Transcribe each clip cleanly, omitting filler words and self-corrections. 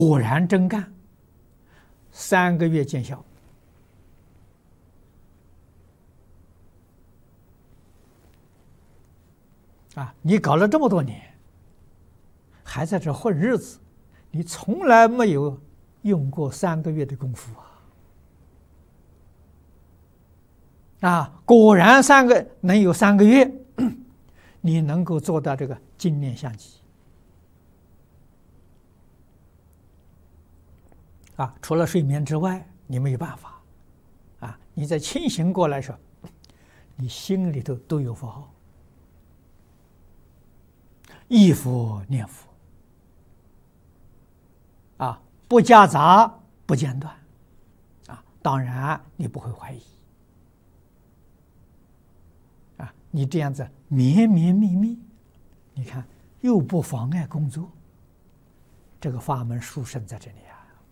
果然真干，3个月见效。你搞了这么多年，还在这混日子，你从来没有用过3个月的功夫果然能有3个月，你能够做到这个净念相继除了睡眠之外，你没有办法你在清醒过来的时候，你心里头都有佛号，忆佛念佛不夹杂不间断当然你不会怀疑你这样子绵绵密密，你看又不妨碍工作，这个法门殊胜在这里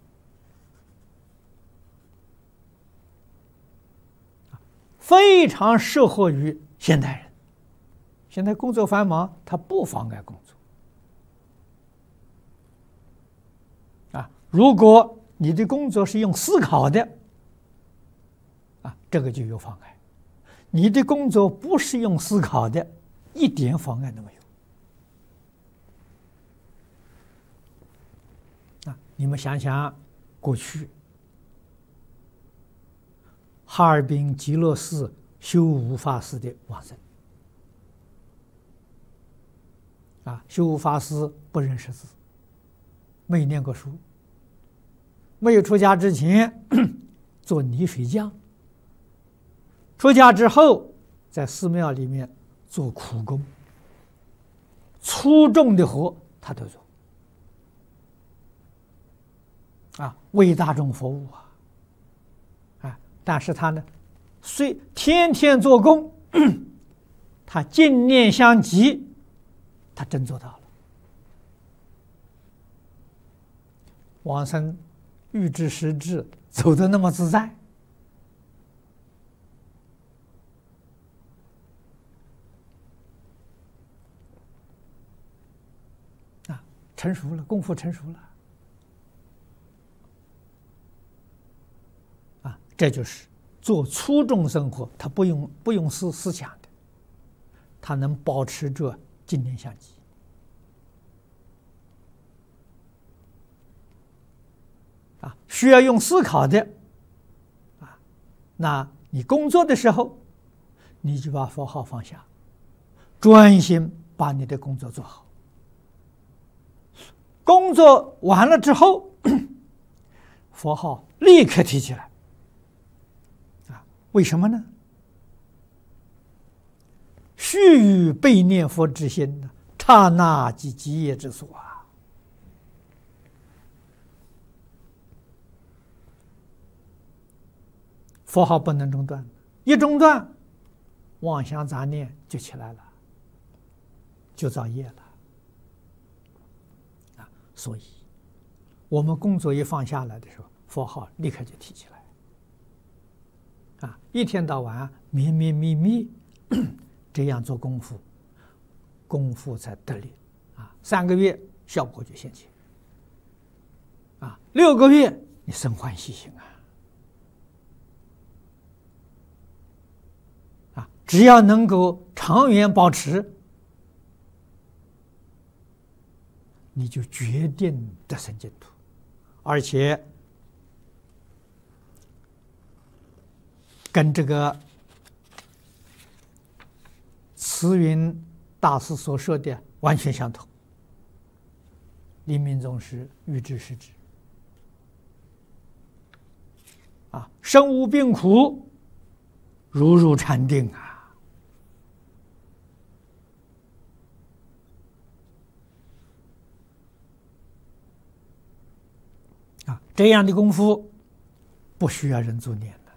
非常适合于现代人。现在工作繁忙，它不妨碍工作如果你的工作是用思考的这个就有妨碍；你的工作不是用思考的，一点妨碍都没有你们想想，过去哈尔滨极乐寺修无法师的往生修无法师不认识字，没念过书，没有出家之前做泥水匠，出家之后在寺庙里面做苦工，粗重的活他都做为大众服务但是他呢，虽天天做工，他净念相继，他真做到了。往生预知时至，走得那么自在成熟了，功夫成熟了这就是做粗重生活，他不用思想的，他能保持着净念相继需要用思考的那你工作的时候，你就把佛号放下，专心把你的工作做好。工作完了之后，佛号立刻提起来为什么呢？须臾备念佛之心，刹那即极业之所佛号不能中断，一中断，妄想杂念就起来了，就造业了所以我们工作一放下来的时候，佛号立刻就提起来一天到晚绵绵密密这样做功夫，功夫才得力3个月效果就现前6个月你生欢喜心只要能够长远保持，你就决定得生净土，而且跟这个慈云大师所说的完全相同。临命终时预知时至身无病苦，如入禅定这样的功夫不需要人助念的，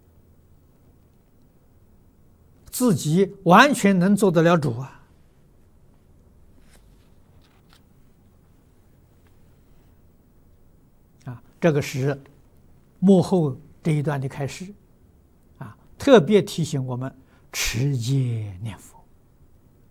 自己完全能做得了主这个是幕后这一段的开始特别提醒我们持戒念佛。